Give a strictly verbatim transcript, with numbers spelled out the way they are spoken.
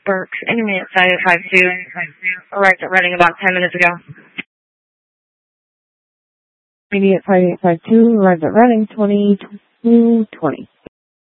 Burks, Intermediate five five two, arrived at Reading about ten minutes ago. Intermediate five eight five two, arrived at Reading twenty-two twenty.